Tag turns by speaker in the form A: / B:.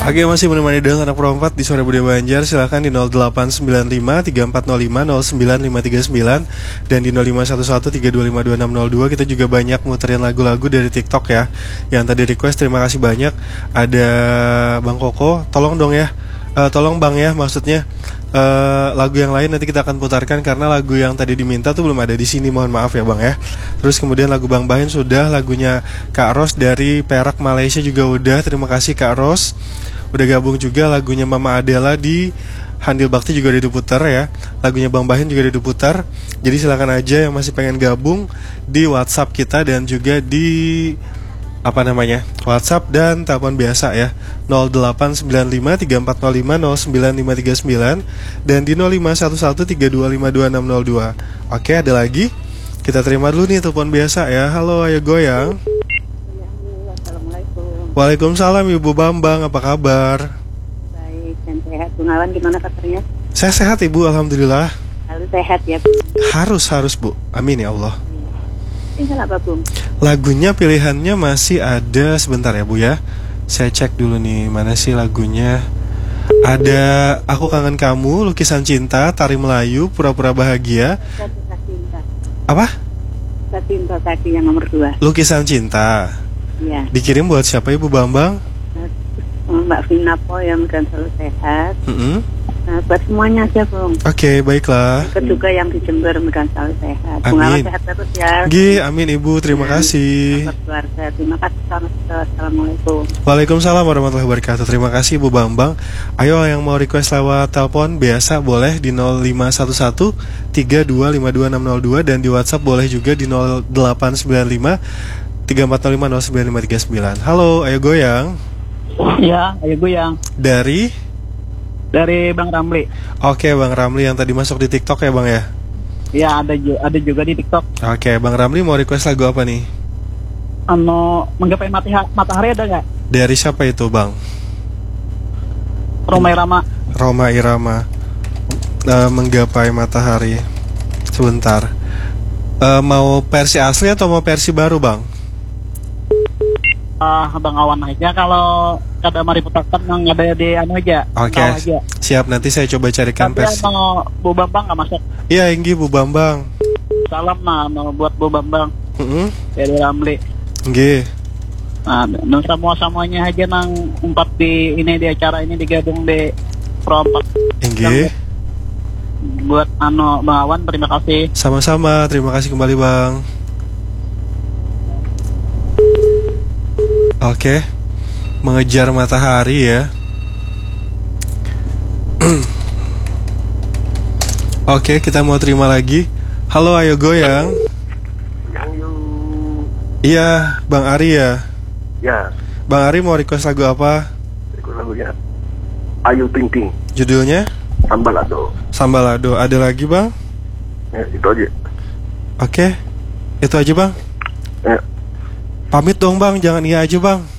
A: Oke, masih menemani dengan anak perempat di Sore Budaya Banjar. Silahkan di 0895 3405 09539 dan di 0511 3252602. Kita juga banyak muterin lagu-lagu dari TikTok ya. Yang tadi request, terima kasih banyak. Ada Bang Koko, tolong dong ya. Tolong Bang ya, maksudnya lagu yang lain nanti kita akan putarkan karena lagu yang tadi diminta tuh belum ada di sini, mohon maaf ya Bang ya. Terus kemudian lagu Bang Bahin sudah, lagunya Kak Ros dari Perak Malaysia juga udah. Terima kasih Kak Ros. Udah gabung juga lagunya Mama Adela di Handil Bakti juga udah diputar ya. Lagunya Bang Bahin juga udah diputar. Jadi silakan aja yang masih pengen gabung di WhatsApp kita dan juga di WhatsApp dan telepon biasa ya 0895 3405 09539 dan di 0511 3252602. Oke, ada lagi. Kita terima dulu nih telepon biasa ya. Halo, ayo goyang.
B: Assalamualaikum.
A: Waalaikumsalam Ibu Bambang, apa kabar?
B: Baik dan sehat. Bung Awan gimana kabarnya?
A: Saya sehat Ibu, alhamdulillah.
B: Harus sehat ya.
A: Harus Bu, amin ya Allah.
B: Tinggal apa Bung?
A: Lagunya pilihannya masih ada, sebentar ya Bu ya. Saya cek dulu nih, mana sih lagunya. Ada Aku Kangen Kamu, Lukisan Cinta, Tari Melayu, Pura-Pura Bahagia.
B: Cinta.
A: Apa?
B: Cinta tadi yang nomor 2.
A: Lukisan Cinta.
B: Iya.
A: Dikirim buat siapa Ibu Bambang?
B: Mbak Vina Po yang mudah selalu sehat. Nah, buat semuanya aja Bung.
A: Oke, baiklah.
B: Juga yang di Jember mudah selalu sehat. Bung Awan sehat terus ya.
A: Amin Ibu, terima kasih.
B: Keluarga, terima kasih. Assalamualaikum.
A: Waalaikumsalam warahmatullahi wabarakatuh. Terima kasih Ibu Bambang. Ayo yang mau request lewat telepon biasa boleh di 0511 3252602 dan di WhatsApp boleh juga di 0895 3405 09539. Halo, ayo goyang.
C: Ya, ayo goyang. Dari Bang Ramli.
A: Oke, Bang Ramli yang tadi masuk di TikTok ya Bang ya?
C: Ya, ada juga di TikTok.
A: Oke, Bang Ramli mau request lagu apa nih?
C: Menggapai matahari ada nggak?
A: Dari siapa itu Bang?
C: Roma Irama.
A: Roma Irama. Menggapai matahari. Sebentar. Mau versi asli atau mau versi baru Bang?
C: Bang Awan aja, kalau kada mari putarkan yang ada di aja.
A: Oke, siap, nanti saya coba carikan
C: tapi
A: versi.
C: Bu Bambang nggak masuk?
A: Iya, Inggi Bu Bambang.
C: Salam buat Bu Bambang. Dari Ramli.
A: Inggi.
C: Nah, semuanya aja nang umpat di ini, di acara ini digabung di perompak.
A: Inggi.
C: Buat Bang Awan, terima kasih.
A: Sama-sama, terima kasih kembali Bang. Oke, mengejar matahari ya. Oke, kita mau terima lagi. Halo, ayo goyang. Iya, Bang Ari ya.
D: Ya.
A: Bang Ari mau request lagu apa?
D: Request lagunya Ayu Ting Ting.
A: Judulnya?
D: Sambalado.
A: Sambalado. Ada lagi Bang?
D: Ya, itu aja.
A: Oke, itu aja Bang.
D: Ya.
A: Pamit dong Bang, jangan iya aja Bang.